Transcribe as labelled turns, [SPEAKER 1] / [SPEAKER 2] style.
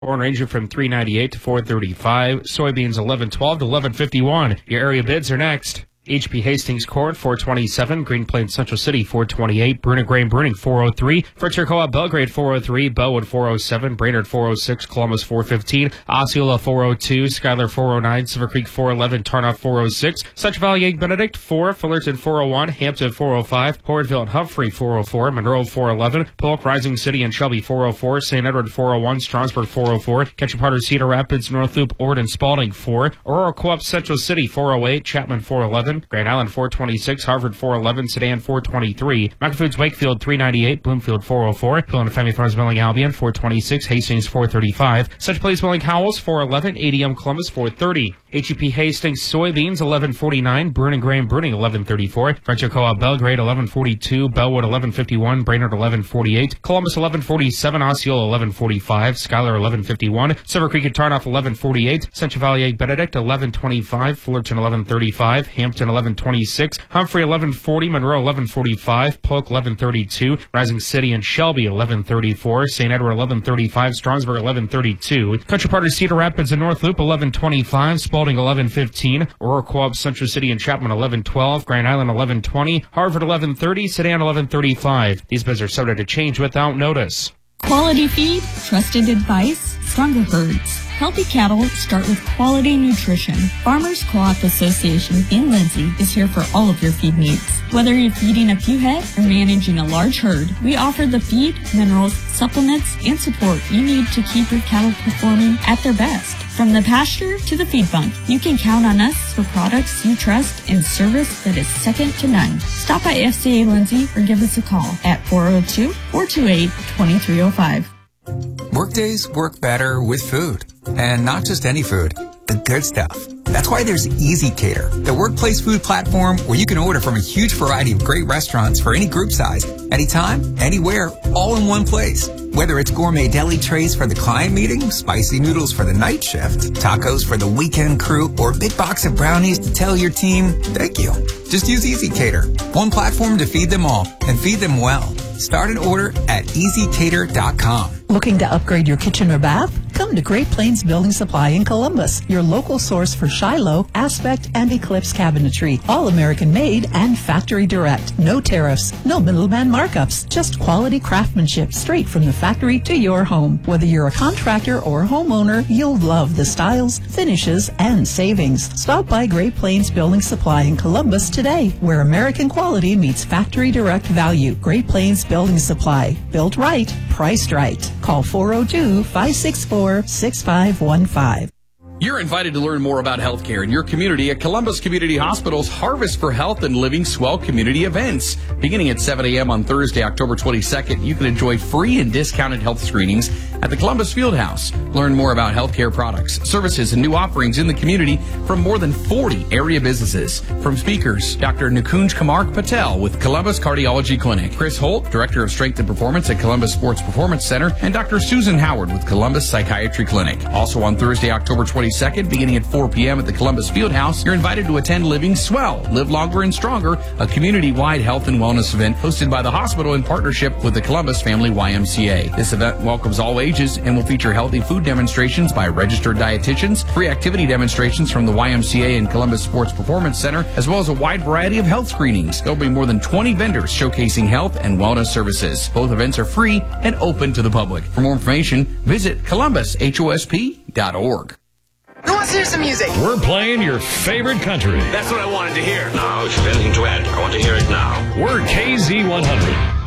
[SPEAKER 1] Corn ranging from $3.98 to $4.35. Soybeans $11.12 to $11.51. Your area bids are next. HP Hastings corn $4.27, Green Plains Central City $4.28, Bruning Grain Bruning $4.03, Frontier Co-op Belgrade $4.03, Bellwood $4.07, Brainerd $4.06, Columbus $4.15, Osceola $4.02, Schuyler $4.09, Silver Creek $4.11, Tarnoff $4.06, Central Valley Egg Benedict $4, Fullerton $4.01, Hampton $4.05, Hornville and Humphrey $4.04, Monroe $4.11, Polk, Rising City and Shelby $4.04, St. Edward $4.01, Strasburg $4.04, Ketchup Harder, Cedar Rapids, North Loop, Ord and Spalding $4, Aurora Co-op Central City $4.08, Chapman $4.11, Grand Island $4.26, Harvard $4.11, Sedan $4.23, McAfoods Wakefield $3.98, Bloomfield $4.04, Hill and Family Farms Milling Albion $4.26, Hastings $4.35, Such Place Milling Howells $4.11, ADM Columbus $4.30, HEP Hastings soybeans $11.49, Bruning Grain Bruning $11.34, Frontier Co-op Belgrade $11.42, Bellwood $11.51, Brainerd $11.48, Columbus $11.47, Osceola $11.45, Schuyler $11.51, Silver Creek and Tarnoff $11.48, Central Valley Egg Benedict $11.25, Fullerton $11.35, Hampton $11.26, Humphrey $11.40, Monroe $11.45, Polk $11.32, Rising City and Shelby $11.34, St. Edward $11.35, Strasburg $11.32, Country Part of Cedar Rapids and North Loop $11.25, Spalding $11.15, Aurora Co-op Central City and Chapman $11.12, Grand Island $11.20, Harvard $11.30, Sedan $11.35. These bids are subject to change without notice.
[SPEAKER 2] Quality feed, trusted advice, stronger herds. Healthy cattle start with quality nutrition. Farmers Co-op Association in Lindsay is here for all of your feed needs. Whether you're feeding a few head or managing a large herd, we offer the feed, minerals, supplements, and support you need to keep your cattle performing at their best. From the pasture to the feed bunk, you can count on us for products you trust and service that is second to none. Stop by FCA Lindsay or give us a call at 402-428-2305.
[SPEAKER 3] Workdays work better with food. And not just any food, the good stuff. That's why there's Easy Cater, the workplace food platform where you can order from a huge variety of great restaurants for any group size, anytime, anywhere, all in one place. Whether it's gourmet deli trays for the client meeting, spicy noodles for the night shift, tacos for the weekend crew, or a big box of brownies to tell your team, thank you. Just use Easy Cater, one platform to feed them all and feed them well. Start an order at easycater.com.
[SPEAKER 4] Looking to upgrade your kitchen or bath? Come to Great Plains Building Supply in Columbus, your local source for Shiloh, Aspect, and Eclipse cabinetry. All American made and factory direct. No tariffs, no middleman markups, just quality craftsmanship straight from the factory to your home. Whether you're a contractor or a homeowner, you'll love the styles, finishes, and savings. Stop by Great Plains Building Supply in Columbus today, where American quality meets factory direct value. Great Plains Building Supply. Built right, priced right. Call 402-564-6515.
[SPEAKER 5] You're invited to learn more about healthcare in your community at Columbus Community Hospital's Harvest for Health and Living Swell community events. Beginning at 7 a.m. on Thursday, October 22nd, you can enjoy free and discounted health screenings at the Columbus Fieldhouse. Learn more about healthcare products, services, and new offerings in the community from more than 40 area businesses. From speakers, Dr. Nikunj Kumar Patel with Columbus Cardiology Clinic, Chris Holt, Director of Strength and Performance at Columbus Sports Performance Center, and Dr. Susan Howard with Columbus Psychiatry Clinic. Also on Thursday, October 22nd, beginning at 4 p.m. at the Columbus Fieldhouse, you're invited to attend Living Swell, Live Longer and Stronger, a community-wide health and wellness event hosted by the hospital in partnership with the Columbus Family YMCA. This event welcomes all ages and will feature healthy food demonstrations by registered dietitians, free activity demonstrations from the YMCA and Columbus Sports Performance Center, as well as a wide variety of health screenings. There'll be more than 20 vendors showcasing health and wellness services. Both events are free and open to the public. For more information, visit columbusHOSP.org.
[SPEAKER 6] Who wants to hear some music?
[SPEAKER 7] We're playing your favorite country.
[SPEAKER 8] That's what I wanted to hear. Now, if you've anything to add, I want to hear it now.
[SPEAKER 7] We're KZ100.